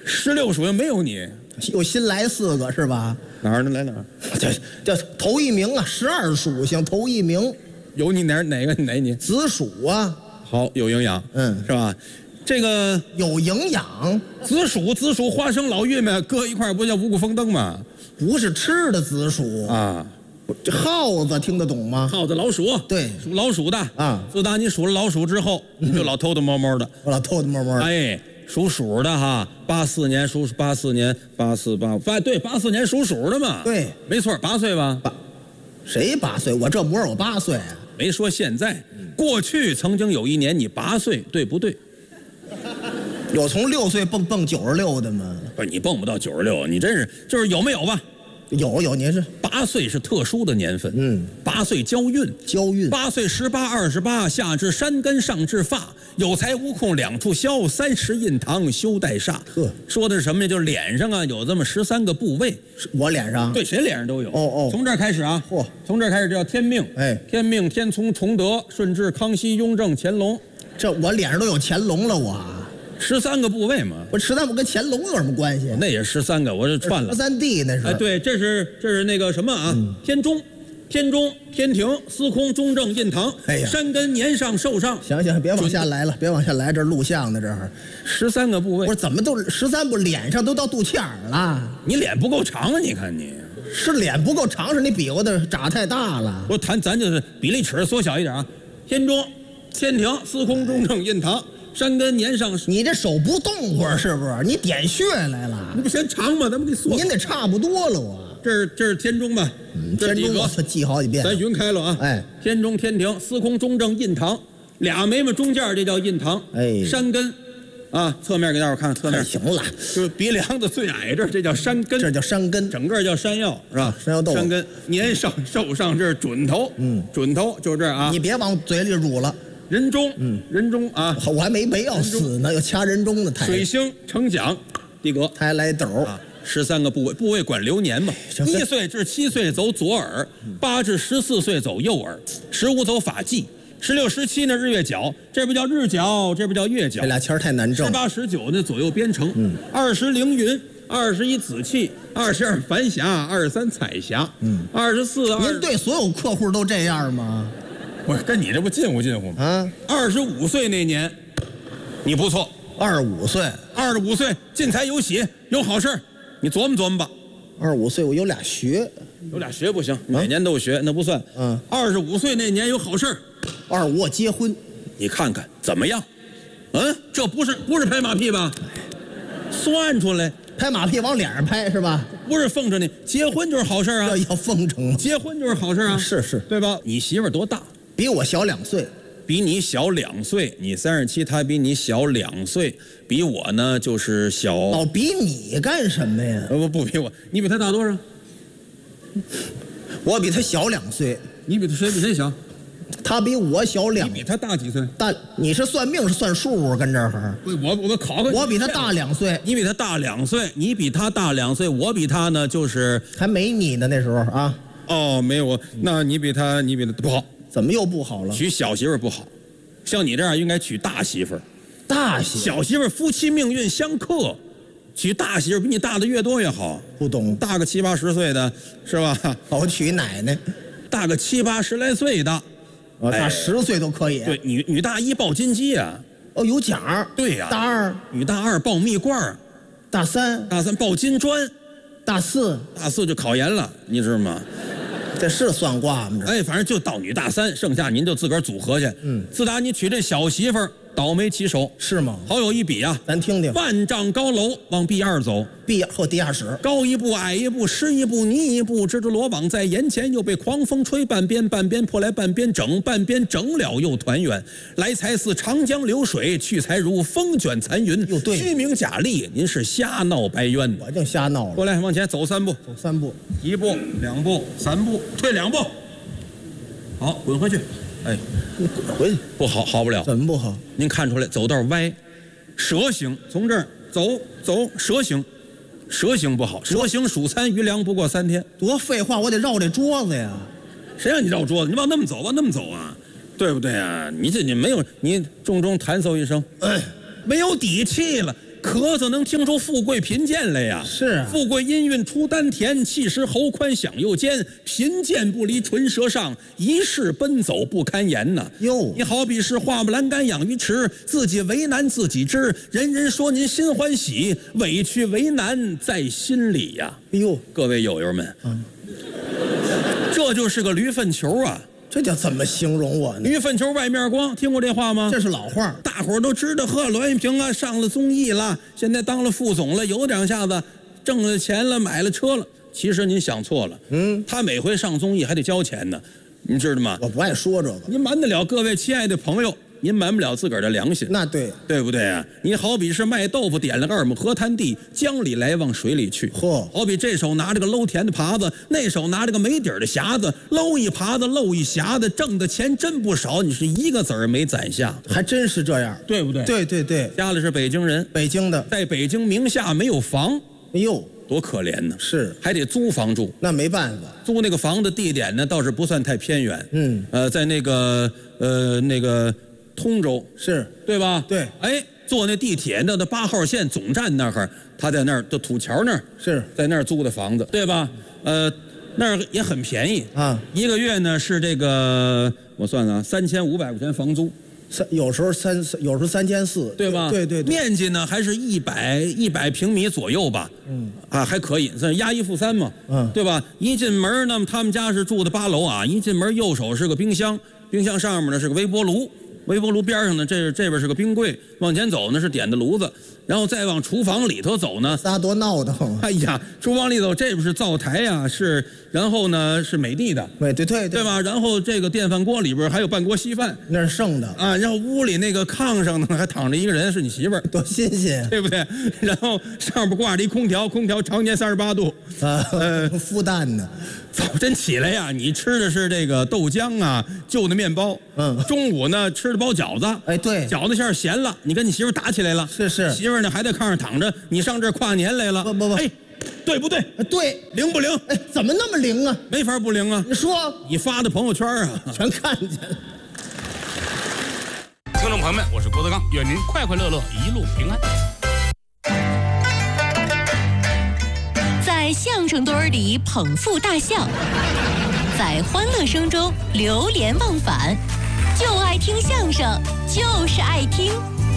16属相没有你， 又新来4个是吧？ 哪儿呢？来哪儿？ 这头一名啊，12属相头一名， 有你哪你？ 子鼠啊， 好，有营养，是吧？这个有营养， 紫薯、花生、老玉米搁一块不叫五谷丰登吗？ 不是吃的紫薯啊。 这耗子听得懂吗？ 耗子、老鼠， 对， 属老鼠的啊。 自打你属了老鼠之后，你就老偷偷摸摸的， 我老偷偷摸摸的。 哎，属鼠的哈，84年属84年84对84年属鼠的嘛。 对， 没错，8岁吧？ 谁8岁？我这模我8岁啊。 没说现在，过去曾经有一年你8岁，对不对？ 有从6岁蹦96的吗？ 不是，你蹦不到96，你真是就是有没有吧？ 有，您是 8岁是特殊的年份，8岁交运，8岁18、28，下至山根，上至发，有财无空两处消，30印堂休待煞。说的是什么呢？就是脸上啊有这么13个部位， 我脸上对，谁脸上都有。从这儿开始啊， 嚯， 从这儿开始叫天命，天命、天聪、崇德、顺治、康熙、雍正、乾隆， 这我脸上都有乾隆了，我。 13个部位嘛， 我13不跟乾隆有什么关系？ 那也是13个，我这串了。 13弟那是。 哎，对，这是那个什么啊？天中、天庭、司空、中正、印堂。哎呀，山根、年上、寿上。 行，别往下来了，别往下来，这录像的这儿 13个部位。 不是怎么都13部脸上都到肚脐眼了？ 你脸不够长啊！你看你是脸不够长，是你比划的眨太大了。 我谈咱就是比例尺缩小一点啊。天中、天庭、司空、中正、印堂。山根年上， 你这手不动会儿是不是？你点穴来了？ 你不嫌长吗？咱们给缩。 您得差不多了，我。 这是天中吧？ 天中我记好几遍。 咱匀开了啊！ 哎， 天中、天庭、司空、中正、印堂，俩眉毛中间这叫印堂。 哎， 山根，啊，侧面给大伙看，侧面行了， 就是鼻梁子最矮这叫山根， 这叫山根， 整个叫山药是吧？ 山药豆。 山根年上寿上，这是准头，准头就是这啊。 你别往嘴里乳了。 人中，人中啊， 我还没要死呢，要掐人中的台。 水星成奖，地格还来斗 ，13个部位管流年嘛。1岁至7岁走左耳，8至14岁走右耳，15走发际，16、17呢日月角，这不叫日角，这不叫月角。 这俩签太难正。 18、19呢左右边成，20凌云，21紫气，22繁霞，23彩霞，24。 您对所有客户都这样吗？ 我跟你这不近乎吗？啊，25岁那年，你不错。 25岁进财有喜，有好事，你琢磨吧。 25岁我有俩学不行，每年都有学那不算。25岁那年有好事 ，25我结婚， 你看看怎么样？这不是拍马屁吧？算出来， 拍马屁往脸上拍是吧？ 不是奉承你，结婚就是好事啊。 要奉承， 结婚就是好事啊。 是， 对吧？你媳妇儿多大？ 比我小2岁， 比你小2岁，你37，她比你小2岁，比我呢就是小。 老比你干什么呀？ 不比我，你比她大多少？ 我比她小2岁。 你比她谁比谁小？ 她比我小2。 你比她大几岁？ 你是算命是算数跟这儿？ 我考个。 我比她大2岁。 你比她大2岁，你比她大2岁，我比她呢就是还没你呢那时候啊。 哦，没有我，那你比她不好。 怎么又不好了？ 娶小媳妇不好，像你这样应该娶大媳妇。小媳妇夫妻命运相克，娶大媳妇比你大的越多越好。 不懂， 大个70、80岁的是吧？ 我娶奶奶， 大个70、80来岁的， 大10岁都可以。 对，女大1抱金鸡啊。 哦，有奖。 对呀。 大2， 女大2抱蜜罐， 大3 抱金砖， 大4 就考研了，你知道吗？ 这是算卦吗？ 哎，反正就到女大3，剩下您就自个儿组合去。自打你娶这小媳妇儿，倒霉起手。 是吗？ 好有一比啊， 咱听听。 万丈高楼往地2走， 或地下室， 高一步矮一步，湿一步泥一步，直着罗网在眼前，又被狂风吹半边破来半边整了又团圆。来财似长江流水，去财如风卷残云。 又对， 虚名假利，您是瞎闹白冤。 我净瞎闹了。 过来，往前走3步， 走3步 ，1步、2步、3步，退2步。好，滚回去。哎， 你滚回去。 不好，好不了。 怎么不好？ 您看出来，走道歪，蛇形，从这儿走蛇形。蛇形不好，蛇形属参，余粮不过3天。 多废话，我得绕这桌子呀。 谁让你绕桌子？你往那么走啊，对不对啊？你没有，你重弹奏一声，没有底气了。 咳嗽能听出富贵贫贱来呀。 是啊， 富贵音韵出丹田，气实喉宽响右肩，贫贱不离唇舌上，一世奔走不堪言呐。 哟， 你好比是花木兰干养鱼池，自己为难自己知，人人说您心欢喜，委屈为难在心里呀。 哎呦， 各位友友们，这就是个驴粪球啊！ 这叫怎么形容我呢？ 驴粪球外面光，听过这话吗？ 这是老话， 大伙儿都知道。呵，栾玉平啊，上了综艺了，现在当了副总了，有两下子，挣了钱了，买了车了。其实您想错了，他每回上综艺还得交钱呢，您知道吗？ 我不爱说这个。 您瞒得了各位亲爱的朋友，您瞒不了自个儿的良心。 那对， 对不对啊？你好比是卖豆腐点了个二亩河滩地，江里来往水里去。 嚯， 好比这手拿着个搂田的耙子，那手拿着个没底儿的匣子，搂一耙子漏一匣子，挣的钱真不少，你是一个子儿没攒下， 还真是这样， 对不对？ 对对对， 家里是北京人， 北京的， 在北京名下没有房， 哎呦， 多可怜呢！ 是， 还得租房住。 那没办法， 租那个房的地点呢，倒是不算太偏远。在那个通州，是对吧？对。哎，坐那地铁呢，到8号线总站那儿，他在那儿，就土桥那儿，是在那儿租的房子，对吧？那儿也很便宜啊，一个月呢是这个，我算算啊，3500块钱房租。 有时候3400， 对吧？ 对对对。 面积呢还是100平米左右吧。还可以，算押1付3嘛。对吧？一进门呢，他们家是住的8楼啊。一进门右手是个冰箱，冰箱上面呢是个微波炉，微波炉边上呢这边是个冰柜，往前走呢是点的炉子，然后再往厨房里头走呢， 仨多闹腾。 哎呀，厨房里头这边是灶台呀，然后呢是美的，对吧？然后这个电饭锅里边还有半锅稀饭， 那是剩的啊。然后屋里那个炕上呢还躺着一个人，是你媳妇儿， 多新鲜， 对不对？然后上边挂着一空调，空调常年38度啊，孵蛋呢。 早晨起来呀，你吃的是这个豆浆啊，就的面包。中午呢吃的包饺子。 哎，对， 饺子馅咸了，你跟你媳妇打起来了。是，媳妇呢还在炕上躺着，你上这儿跨年来了。 不， 哎，对不对？ 对， 灵不灵？ 哎，怎么那么灵啊？ 没法不灵啊！ 你说， 你发的朋友圈啊， 全看见。 听众朋友们，我是郭德纲，愿您快快乐乐，一路平安。 在相声堆儿里捧腹大笑，在欢乐声中流连忘返，就爱听相声，就是爱听。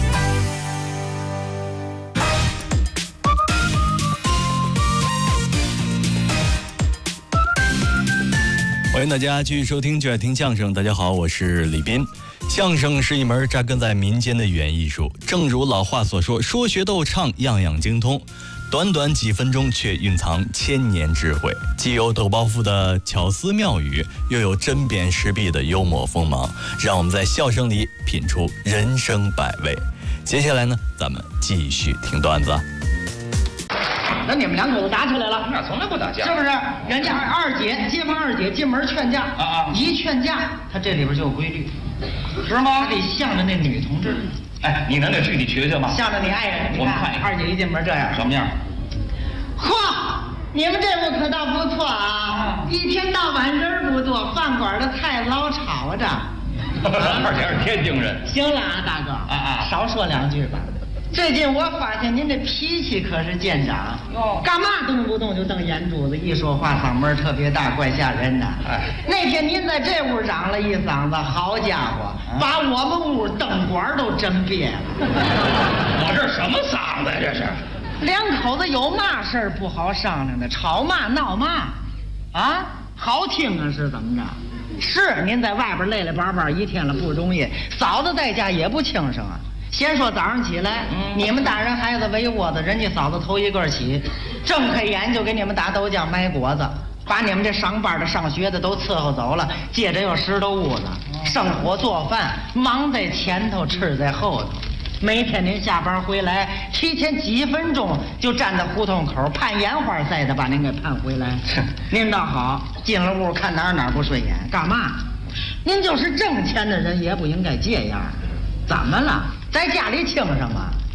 欢迎大家继续收听就爱听相声。大家好，我是李斌。相声是一门扎根在民间的语言艺术，正如老话所说，说学逗唱样样精通。短短几分钟却蕴藏千年智慧，既有抖包袱的巧思妙语，又有针砭时弊的幽默锋芒，让我们在笑声里品出人生百味。接下来呢，咱们继续听段子。 那你们两口子打起来了？ 那从来不打架， 是不是？人家二姐，街坊二姐进门劝架一劝架，他这里边就有规律， 是吗？ 他得向着那女同志。 哎，你能给具体学学吗？ 向着你爱人， 我们看二姐一进门这样， 什么样？ 嚯，你们这屋可倒不错啊！一天到晚人不多，饭馆的菜老吵着。 二姐是天津人。 行了啊，大哥少说两句吧。最近我发现您这脾气可是见长，干嘛动不动就瞪眼珠子，一说话嗓门特别大，怪吓人的。那天您在这屋嚷了一嗓子，好家伙，把我们屋灯管都震瘪了。 我这什么嗓子呀？这是两口子有嘛事儿不好商量的，吵嘛闹嘛，啊，好听啊是怎么着？是您在外边累累巴巴一天了不容易，嫂子在家也不轻省啊。先说早上起来，你们大人孩子围窝子，人家嫂子头一个起，睁开眼就给你们打豆浆买果子，把你们这上班的上学的都伺候走了，接着又拾掇屋子，生火做饭，忙在前头，吃在后头。每天您下班回来，提前几分钟就站在胡同口盼烟花似的把您给盼回来。您倒好，进了屋看哪儿不顺眼，干嘛？您就是挣钱的人，也不应该这样。怎么了？在家里轻省啊？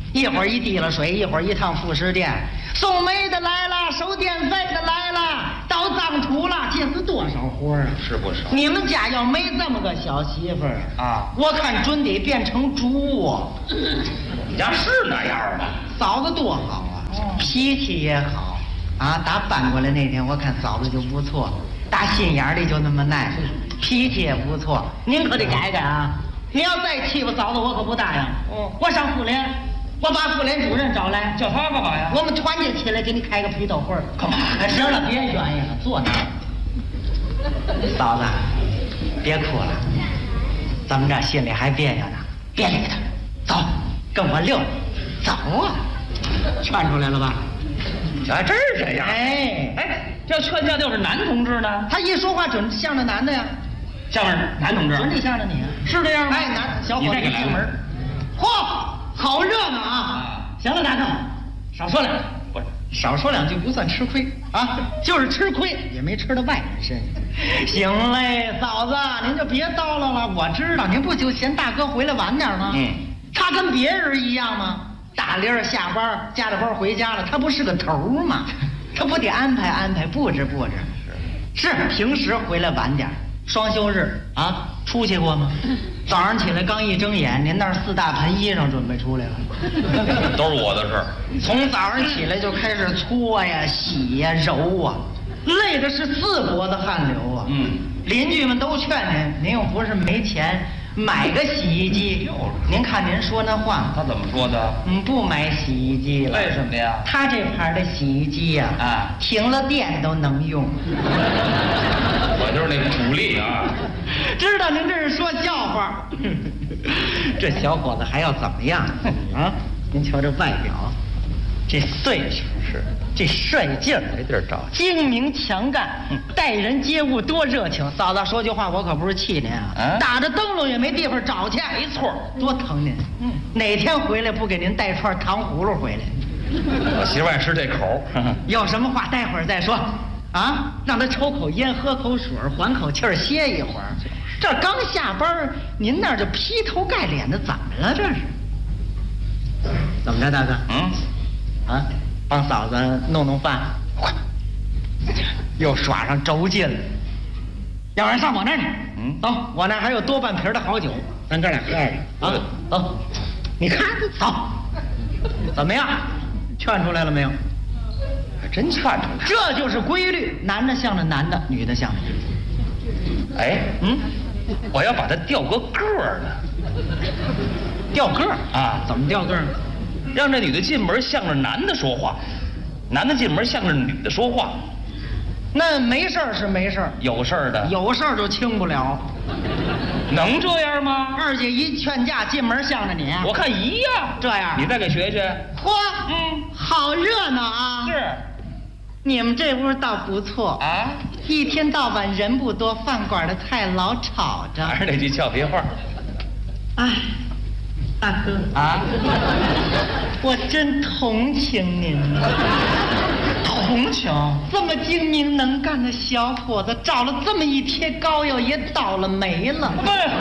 一会儿一滴了水，一会儿一趟副食店，送煤的来了，收电费的来了，倒脏土了，这是多少活啊？ 是不少。 你们家要没这么个小媳妇儿啊， 我看准得变成猪窝。 你家是那样的？ 嫂子多好啊，脾气也好啊。打搬过来那天，我看嫂子就不错，打心眼里就那么耐，脾气也不错。您可得改改啊！你要再欺负嫂子，我可不答应。我上妇联，我把妇联主任找来， 叫他干嘛呀？ 我们团结起来给你开个批斗会。 干嘛？ 行了，别冤呀了，坐那儿。嫂子，别哭了，怎么着心里还别扭呢？别理他，走，跟我溜达，走啊！劝出来了吧？ 还真是这样。 哎， 这劝架要是男同志呢？ 他一说话准像着男的呀， 像是男同志， 准得像着你啊， 是这样吗？ 哎，男小伙子你再给来出门，嚯，好热闹啊！行了，大哥，少说两句，不是少说两句不算吃亏啊，就是吃亏也没吃到外人身上。行嘞，嫂子，您就别叨唠了，我知道您不就嫌大哥回来晚点吗？他跟别人一样吗？大铃儿下班，夹着包回家了，他不是个头吗？他不得安排安排，布置布置。是平时回来晚点，双休日啊，出去过吗？早上起来刚一睁眼，您那儿4大盆衣裳准备出来了， 都是我的事儿。 从早上起来就开始搓呀、洗呀、揉啊，累的是4国的汗流啊。邻居们都劝您又不是没钱。买个洗衣机，您看您说那话， 他怎么说的？ 不买洗衣机了。 为什么呀？ 他这牌的洗衣机呀，停了电都能用。 我就是那主力啊！ 知道您这是说笑话。这小伙子还要怎么样啊？您瞧这外表，这岁数是。这帅劲儿没地儿找，精明强干，待人接物多热情。嫂子说句话，我可不是气您啊，打着灯笼也没地方找去。 没错， 多疼您。哪天回来不给您带串糖葫芦回来？ 我媳妇爱吃这口。 有什么话待会儿再说，啊，让他抽口烟，喝口水，缓口气儿，歇一会儿。这刚下班，您那儿就劈头盖脸的，怎么了？这是？怎么着，大哥？啊？帮嫂子弄弄饭，快！又耍上轴劲了。要不然上我那儿去，走，我那儿还有多半瓶的好酒，咱哥俩喝着啊！走，你看，走，怎么样？劝出来了没有？ 还真劝出来， 这就是规律，男的向着男的，女的向着女的。 哎，我要把它调个个儿呢。 调个儿啊？ 怎么调个儿？ 让这女的进门向着男的说话，男的进门向着女的说话。 那没事儿是没事儿， 有事儿的有事儿就轻不了。 能这样吗？ 二姐一劝架，进门向着你， 我看一样。 这样， 你再给学学。 嚯，好热闹啊！ 是， 你们这屋倒不错啊， 一天到晚人不多，饭馆的菜老吵着。 还是那句俏皮话。 哎。大哥啊，我真同情您。 同情？ 这么精明能干的小伙子，找了这么一贴膏药也倒了霉了。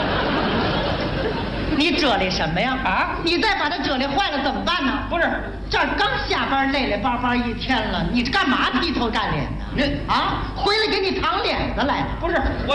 你这里什么呀？啊！你再把它这里坏了怎么办呢？不是，这刚下班累累巴巴一天了，你这干嘛劈头盖脸呢？你啊，回来给你淌脸子来了。不是我。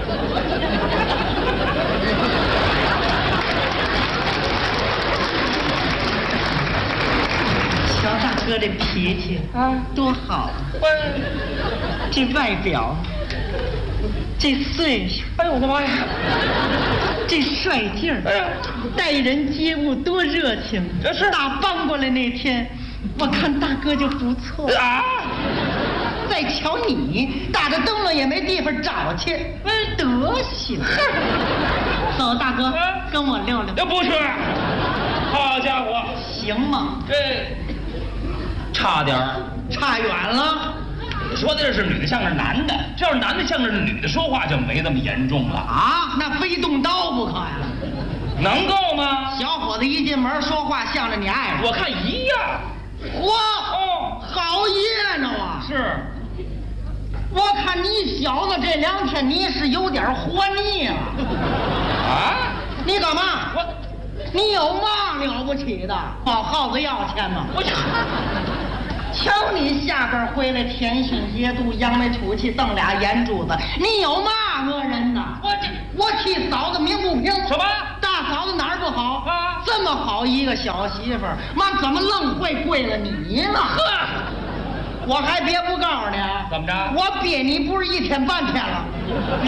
瞧大哥这脾气啊，多好！这外表，这岁数， 哎呦我的妈呀！ 这帅劲儿，哎呀，待人接物多热情。 这是打搬过来那天，我看大哥就不错啊。再瞧你，打着灯笼也没地方找去，德行。走，大哥，跟我溜溜。 不是，好家伙， 行吗？ 这差点儿， 差远了。 你说的这是女的向着男的，这要是男的向着女的说话，就没那么严重了啊！那非动刀不可呀！ 能够吗？ 小伙子一进门说话向着你爱人， 我看一样。 嚯，好热闹啊！ 是， 我看你小子这2天你是有点活腻了。 啊？ 你干嘛？ 你有嘛了不起的？跑耗子要钱吗？瞧你下边回来，天熏夜度，扬眉吐气，瞪俩眼珠子，你有嘛讹人的？我替嫂子鸣不平。 什么？ 大嫂子哪儿不好啊？ 这么好一个小媳妇儿，妈怎么愣会跪了你呢？呵，我还别不告诉你啊， 怎么着？ 我憋你不是一天半天了。